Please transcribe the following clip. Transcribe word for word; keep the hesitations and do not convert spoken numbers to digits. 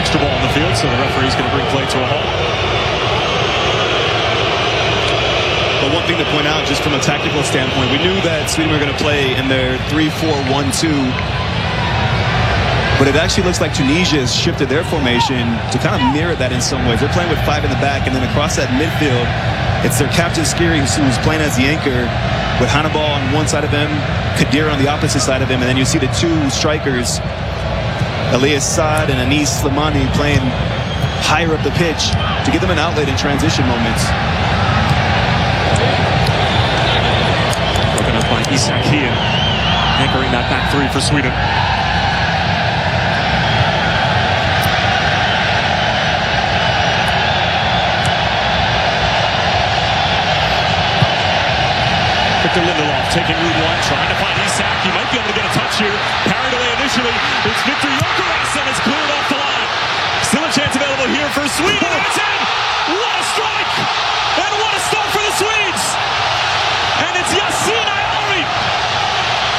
extra ball on the field, so the referee's going to bring play to a halt. But one thing to point out, just from a tactical standpoint, we knew that Sweden were going to play in their three four one two. But it actually looks like Tunisia has shifted their formation to kind of mirror that in some ways. They're playing with five in the back, and then across that midfield, it's their captain Skiri who's playing as the anchor, with Hannibal on one side of him, Kadir on the opposite side of him, and then you see the two strikers, Elias Saad and Anis Slimani, playing higher up the pitch to give them an outlet in transition moments. Broken up by Isak Hien, anchoring that back three for Sweden. Victor Lindelof taking route one, trying to find Isak. He might be able to get a touch here. Carried away initially. It's Victor Gyökeres and it's cleared off the line. Still a chance available here for Sweden.